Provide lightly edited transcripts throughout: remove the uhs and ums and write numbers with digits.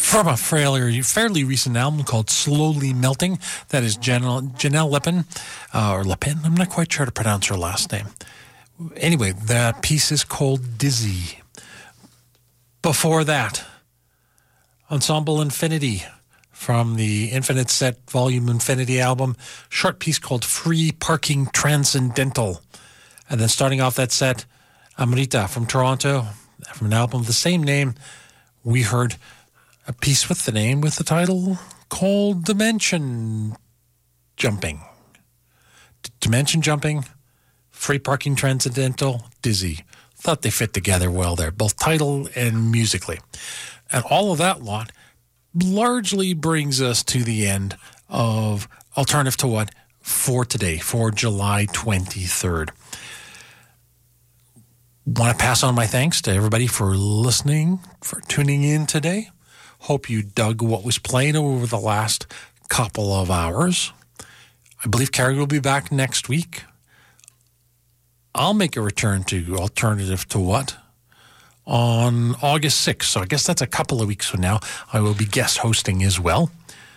from a fairly recent album called Slowly Melting. That is Janelle Lepin, or Lepin. I'm not quite sure how to pronounce her last name. Anyway, that piece is called Dizzy. Before that, Ensemble Infinity from the Infinite Set Volume Infinity album, short piece called Free Parking Transcendental. And then starting off that set, Amrita from Toronto, from an album of the same name, we heard a piece with the title called Dimension Jumping. Dimension Jumping, Free Parking Transcendental, Dizzy. Thought they fit together well there, both title and musically. And all of that lot largely brings us to the end of Alternative to What for today, for July 23rd. Want to pass on my thanks to everybody for listening, for tuning in today. Hope you dug what was played over the last couple of hours. I believe Carrie will be back next week. I'll make a return to Alternative to What on August 6th. So I guess that's a couple of weeks from now. I will be guest hosting as well.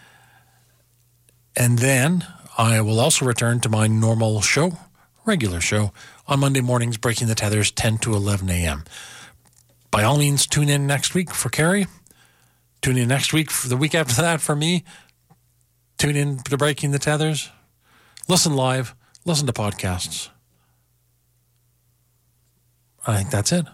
And then I will also return to my normal show, regular show, on Monday mornings, Breaking the Tethers, 10 to 11 a.m. By all means, tune in next week for Carrie. Tune in next week, for the week after that for me. Tune in to Breaking the Tethers. Listen live. Listen to podcasts. I think that's it.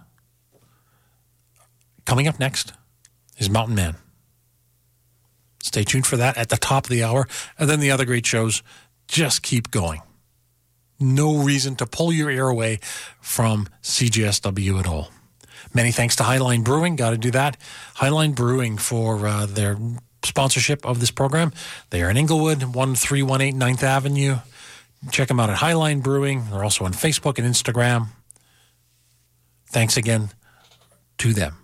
Coming up next is Mountain Man. Stay tuned for that at the top of the hour. And then the other great shows just keep going. No reason to pull your ear away from CJSW at all. Many thanks to Highline Brewing. Got to do that. Highline Brewing for their sponsorship of this program. They are in Inglewood, 1318 9th Avenue. Check them out at Highline Brewing. They're also on Facebook and Instagram. Thanks again to them.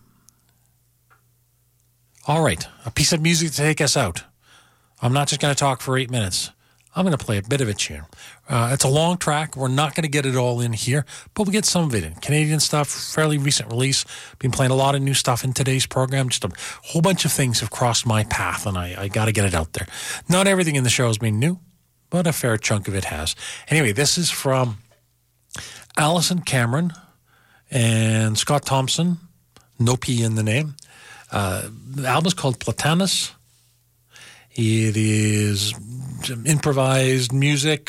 All right, a piece of music to take us out. I'm not just going to talk for 8 minutes. I'm going to play a bit of a tune. It's a long track. We're not going to get it all in here, but we'll get some of it in. Canadian stuff, fairly recent release. Been playing a lot of new stuff in today's program. Just a whole bunch of things have crossed my path, and I got to get it out there. Not everything in the show has been new, but a fair chunk of it has. Anyway, this is from Alison Cameron and Scott Thompson, no P in the name. The album is called Platanus. It is improvised music,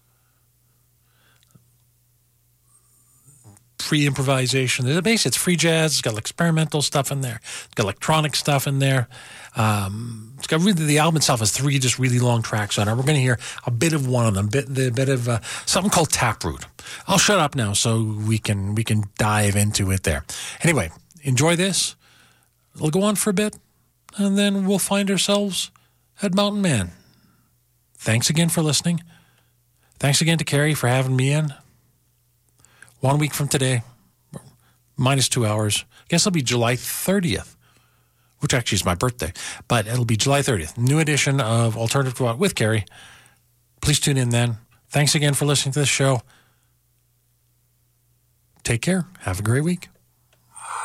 free improvisation. It's free jazz. It's got experimental stuff in there. It's got electronic stuff in there. It's got really, the album itself has 3 just really long tracks on it. We're going to hear a bit of one of them, a bit of something called Taproot. I'll shut up now so we can dive into it there. Anyway, enjoy this. It'll go on for a bit, and then we'll find ourselves at Mountain Man. Thanks again for listening. Thanks again to Carrie for having me in. 1 week from today, minus 2 hours. I guess it'll be July 30th, which actually is my birthday, but it'll be July 30th. New edition of Alternative to What with Carrie. Please tune in then. Thanks again for listening to this show. Take care. Have a great week.